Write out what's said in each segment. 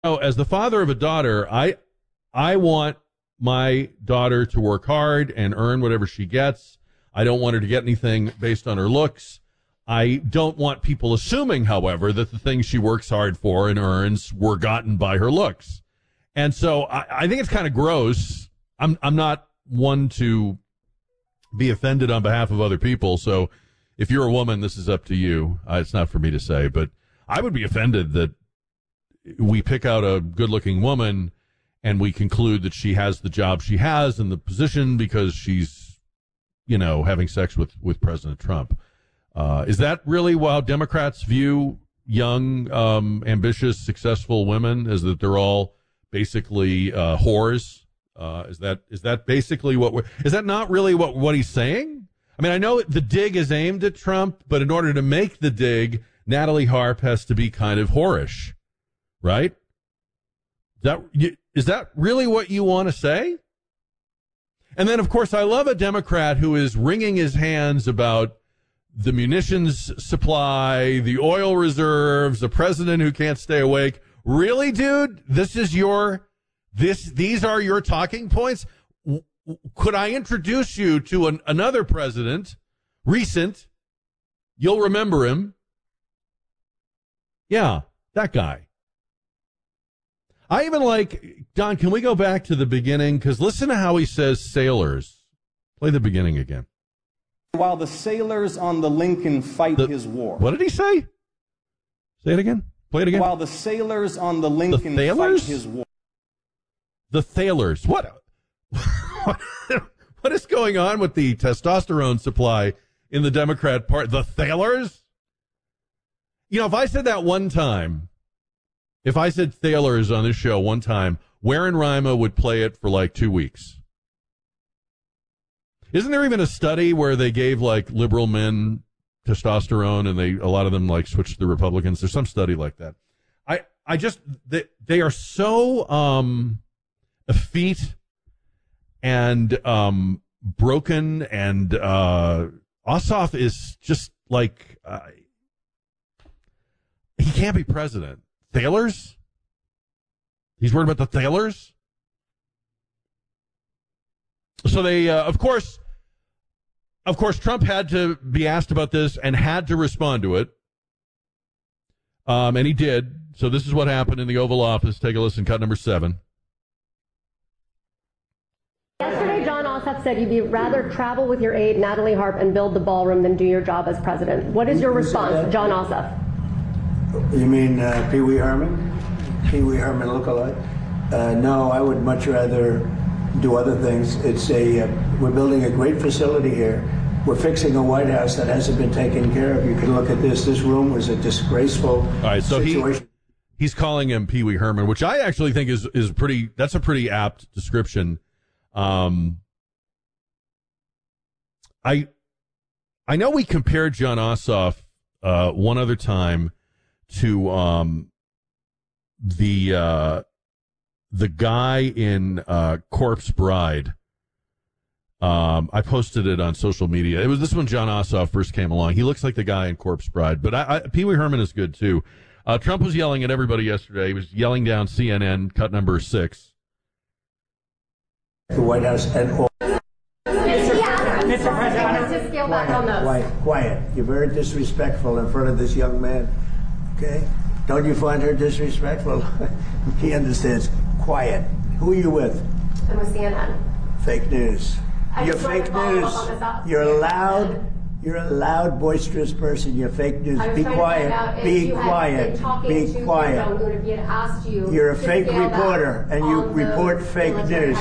as the father of a daughter, I want my daughter to work hard and earn whatever she gets. I don't want her to get anything based on her looks. I don't want people assuming, however, that the things she works hard for and earns were gotten by her looks. And so I think it's kind of gross. I'm not one to be offended on behalf of other people. So if you're a woman, this is up to you. It's not for me to say, but I would be offended that we pick out a good-looking woman and we conclude that she has the job she has and the position because she's, having sex with President Trump. Is that really how Democrats view young, ambitious, successful women? Is that they're all basically whores? Is that basically is that not really what he's saying? I mean, I know the dig is aimed at Trump, but in order to make the dig, Natalie Harp has to be kind of whorish, right? Is that really what you want to say? And then, of course, I love a Democrat who is wringing his hands about the munitions supply, the oil reserves, the president who can't stay awake. Really, dude? These are your talking points? Could I introduce you to another president, recent? You'll remember him. Yeah, that guy. I even like, Don, can we go back to the beginning? Because listen to how he says sailors. Play the beginning again. While the sailors on the Lincoln fight his war. What did he say? Say it again. Play it again. While the sailors on the Lincoln fight his war. The thalers. What is going on with the testosterone supply in the Democrat Party? The thalers? If I said that one time, if I said thalers on this show one time, Warren Rima would play it for like 2 weeks. Isn't there even a study where they gave like liberal men testosterone and a lot of them like switched to the Republicans? There's some study like that. They are so effete and broken, and Ossoff is just like he can't be president. Thalers? He's worried about the thalers? So they, of course, Trump had to be asked about this and had to respond to it. And he did. So this is what happened in the Oval Office. Take a listen, cut number 7. Yesterday, Jon Ossoff said you'd rather travel with your aide, Natalie Harp, and build the ballroom than do your job as president. What is your response, Jon Ossoff? You mean Pee Wee Herman? Pee Wee Herman lookalike? No, I would much rather do other things. We're building a great facility here. We're fixing a White House that hasn't been taken care of. You can look at this. This room was a disgraceful situation. He's calling him Pee Wee Herman, which I actually think is pretty. That's a pretty apt description. I know we compared Jon Ossoff one other time to the guy in Corpse Bride. I posted it on social media. It was this when Jon Ossoff first came along. He looks like the guy in Corpse Bride, but Pee Wee Herman is good too. Trump was yelling at everybody yesterday. He was yelling down CNN, cut number 6. The White House and all. Mr. President, quiet. You're very disrespectful in front of this young man. Okay? Don't you find her disrespectful? He understands. Quiet. Who are you with? I'm with CNN. Fake news. You're fake news. You're a loud, boisterous person. You're fake news. Be quiet. Be quiet. Be quiet. You're a fake reporter, and you report fake news.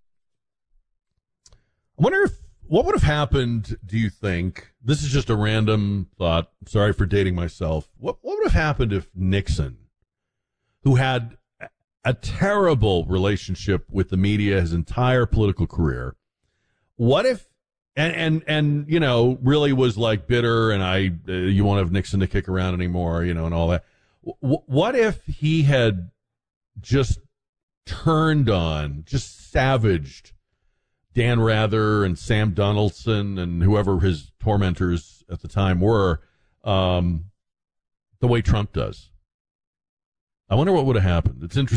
I wonder what would have happened, do you think? This is just a random thought. Sorry for dating myself. What would have happened if Nixon, who had a terrible relationship with the media his entire political career, what if, and really was like bitter and you won't have Nixon to kick around anymore, and all that. What if he had just turned on, just savaged Dan Rather and Sam Donaldson and whoever his tormentors at the time were, the way Trump does? I wonder what would have happened. It's interesting.